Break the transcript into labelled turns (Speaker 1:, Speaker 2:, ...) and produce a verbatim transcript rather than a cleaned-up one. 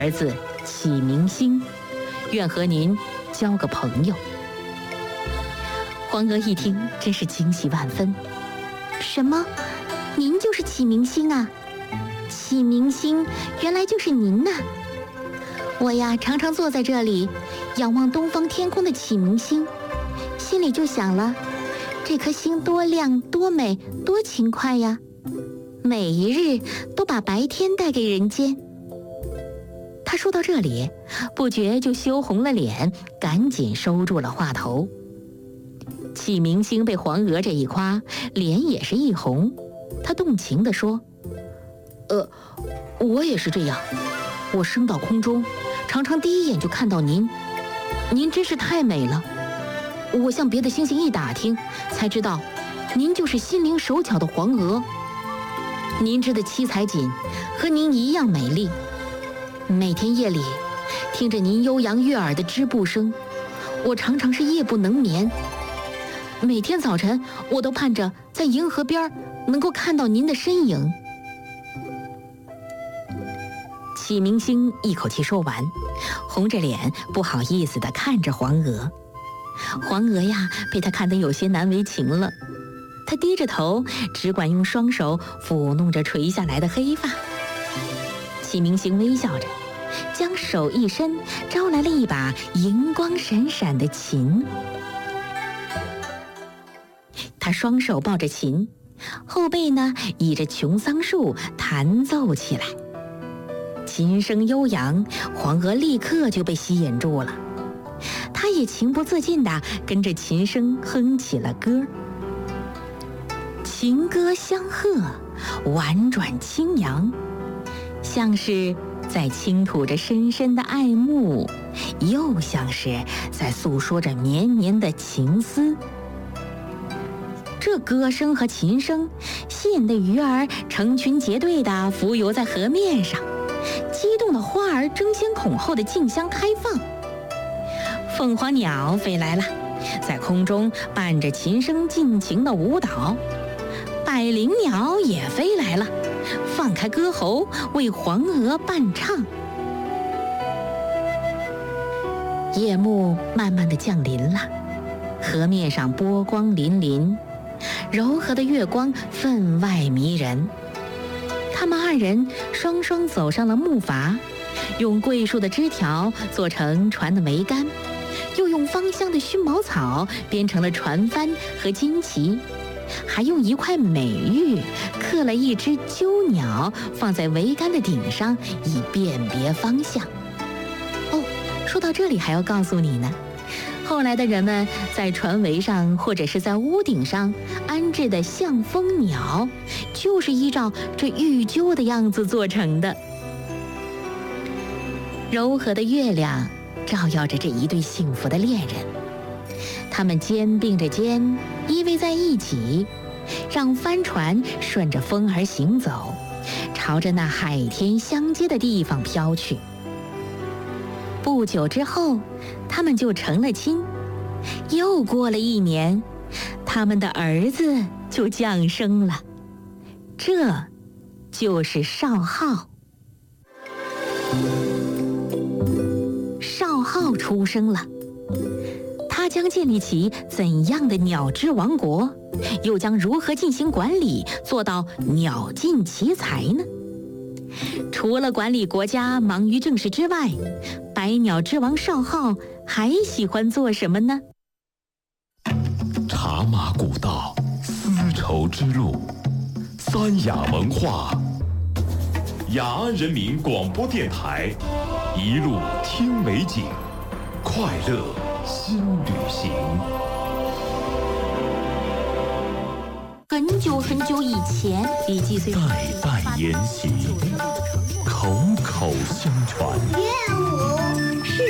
Speaker 1: 儿子启明星，愿和您交个朋友。”黄娥一听，真是惊喜万分。
Speaker 2: 什么？您就是启明星啊？启明星原来就是您呐！我呀，常常坐在这里，仰望东方天空的启明星，心里就想了，这颗星多亮、多美、多勤快呀！每一日都把白天带给人间。
Speaker 1: 他说到这里，不觉就羞红了脸，赶紧收住了话头。启明星被黄娥这一夸，脸也是一红。他动情地说：“呃，我也是这样。我升到空中，常常第一眼就看到您，您真是太美了。我向别的星星一打听，才知道，您就是心灵手巧的黄娥。您织的七彩锦和您一样美丽。每天夜里，听着您悠扬悦耳的织布声，我常常是夜不能眠。每天早晨，我都盼着在银河边能够看到您的身影。”启明星一口气说完，红着脸不好意思地看着黄娥。黄娥呀，被他看得有些难为情了。她低着头，只管用双手抚弄着垂下来的黑发。启明星微笑着，将手一伸，招来了一把银光闪闪的琴。他双手抱着琴，后背呢倚着琼桑树弹奏起来。琴声悠扬，黄娥立刻就被吸引住了。她也情不自禁地跟着琴声哼起了歌。情歌相和，婉转清扬，像是在倾吐着深深的爱慕，又像是在诉说着绵绵的情思。这歌声和琴声吸引的鱼儿成群结队地浮游在河面上，激动的花儿争先恐后的竞相开放。凤凰鸟飞来了，在空中伴着琴声尽情的舞蹈。百灵鸟也飞来了，放开歌喉为黄娥伴唱。夜幕慢慢的降临了，河面上波光粼粼，柔和的月光分外迷人。他们二人双双走上了木筏，用桂树的枝条做成船的桅杆，又用芳香的熏茅草编成了船帆和旌旗，还用一块美玉刻了一只鸠鸟放在桅杆的顶上，以辨别方向。哦，说到这里还要告诉你呢，后来的人们在船桅上或者是在屋顶上安置的象蜂鸟，就是依照这玉鸠的样子做成的。柔和的月亮照耀着这一对幸福的恋人，他们肩并着肩依偎在一起，让帆船顺着风儿行走，朝着那海天相接的地方飘去。不久之后，他们就成了亲。又过了一年，他们的儿子就降生了，这就是少昊。少昊出生了，他将建立起怎样的鸟之王国，又将如何进行管理，做到鸟尽其才呢？除了管理国家忙于政事之外，百鸟之王少昊还喜欢做什么呢？
Speaker 3: 茶马古道，丝绸之路，三雅文化，雅安人民广播电台，一路听美景，快乐新旅行。
Speaker 2: 很久很久以前，
Speaker 1: 李继岁
Speaker 3: 代代沿袭，口口相传。
Speaker 2: 乐舞是